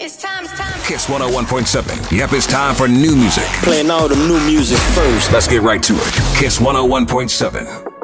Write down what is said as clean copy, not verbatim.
Kiss 101.7. Yep, it's time for new music. Playing all the new music first. Let's get right to it. Kiss 101.7.